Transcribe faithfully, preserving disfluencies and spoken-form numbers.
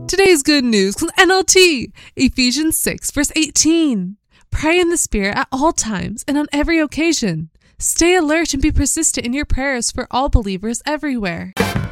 Today's good news from N L T, Ephesians six, verse eighteen. Pray in the Spirit at all times and on every occasion. Stay alert and be persistent in your prayers for all believers everywhere.